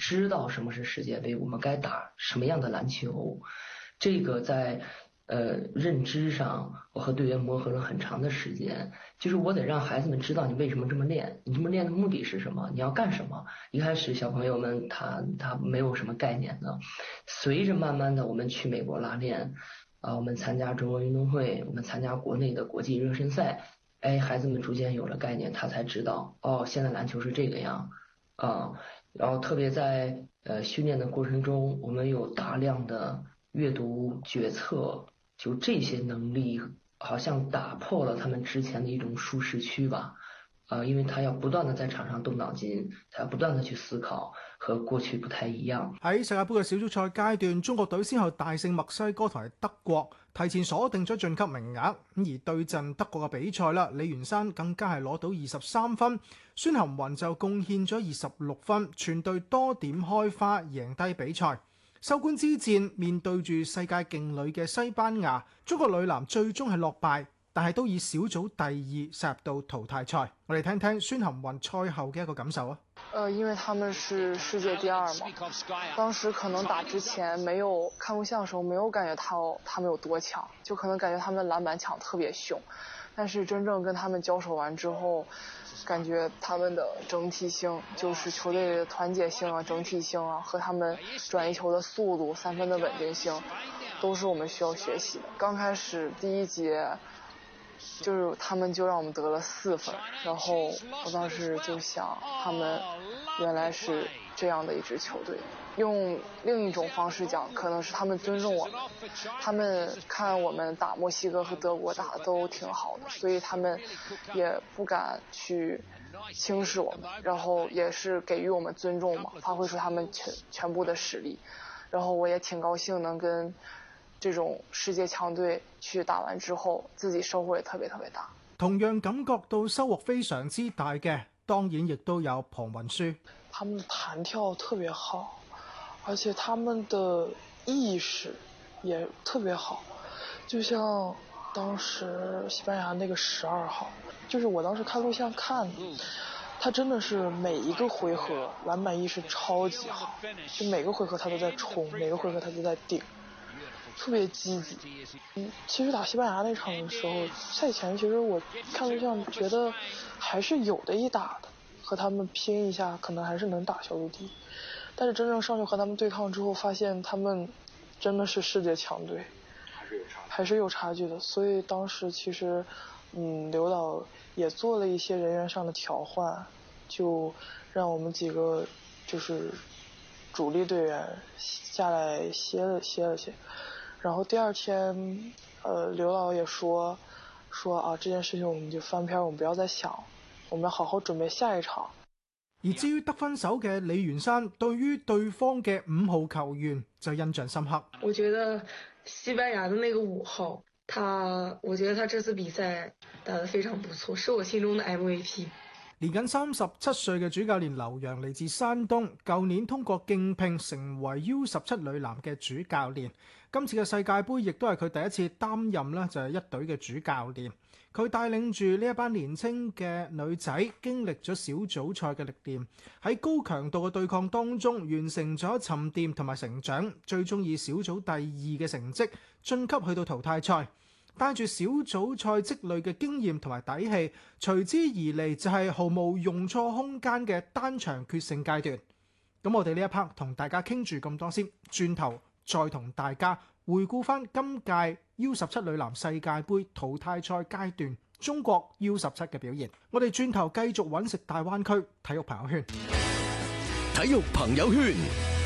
知道什么是世界杯，我们该打什么样的篮球。这个在认知上，我和队员磨合了很长的时间。就是我得让孩子们知道你为什么这么练，你这么练的目的是什么，你要干什么。一开始小朋友们他没有什么概念的，随着慢慢的我们去美国拉练，我们参加中国运动会，我们参加国内的国际热身赛，孩子们逐渐有了概念，他才知道现在篮球是这个样然后特别在训练的过程中，我们有大量的阅读决策，就这些能力好像打破了他们之前的一种舒適區吧。因為他要不斷地在場上動腦筋，他要不斷地去思考，和過去不太一樣。 喺世界盃嘅小組賽階段，中國隊先後大勝墨西哥同埋德國，提前鎖定咗晉級名額。而對陣德國嘅比賽啦，李元山更加係攞到23分，孫含雲就貢獻咗26分，全隊多點開花，贏低比賽。收官之戰面對住世界勁旅嘅西班牙，中國女籃最終係落敗，但係都以小組第2殺入到淘汰賽。我哋聽聽孫含雲賽後嘅一個感受啊。 因為他們是世界第2嘛，當時可能打之前沒有看錄像的時候，沒有感覺到他們有多強，就可能感覺他們籃板搶特別兇，但是真正跟他們交手完之後，感覺他們的整體性，就是球隊的團結性啊、整體性啊，和他們轉移球的速度、3分的穩定性，都是我們需要學習的。剛開始第1節就是他們就讓我們得了4分，然後我當時就想，他們原來是這樣的一支球隊。用另一種方式講，可能是他們尊重我們，他們看我們打墨西哥和德國打得都挺好的，所以他們也不敢去輕視我們，然後也是給予我們尊重嘛，發揮出他們全部的實力。然後我也挺高興能跟這種世界強隊去打完之後，自己收穫也特別特別大。 同樣感覺到收穫非常之大嘅，當然亦都有龐雲舒。 他們的彈跳特別好，而且他們的意識也特別好，就像當時西班牙那個12號，就是我當時看錄像看，他真的是每一個回合籃板意識超級好，就每個回合他都在衝，每個回合他都在頂，特別積極。其實打西班牙那場的時候，賽前其實我看錄像覺得還是有的一打的，和他們拼一下可能還是能打小組第一，但是真正上去和他們對抗之後，發現他們真的是世界強隊，還是有差距的。所以當時其實劉導也做了一些人員上的調換，就讓我們幾個就是主力隊員下來歇了歇。然後第二天劉導也說啊，這件事情我們就翻篇，我們不要再想，我們要好好準備下一場。 而至於得分手嘅李元山，對於對方嘅5號球員就印象深刻。 我覺得西班牙的那個5號，我覺得他這次比賽打得非常不錯，是我心中的 MVP。 年僅37歲嘅主教練劉洋嚟自山東，舊年通過競聘成為 U17 女籃嘅主教練。今次嘅世界盃亦都係佢第一次擔任啦，就係一隊嘅主教練。佢帶領住呢一班年輕嘅女仔，經歷咗小組賽嘅歷練，喺高強度嘅對抗當中完成咗沉澱同埋成長，最終以小組第2嘅成績晉級去到淘汰賽。帶住小組賽積累嘅經驗同埋底氣，隨之而嚟就係毫無用錯空間嘅單場決勝階段。咁我哋呢一 part 同大家傾住咁多先，轉頭再同大家回顧翻今屆 U17 女籃世界盃淘汰賽階段中國 U17 嘅表現。我哋轉頭繼續揾食大灣區體育朋友圈。 體育朋友圈。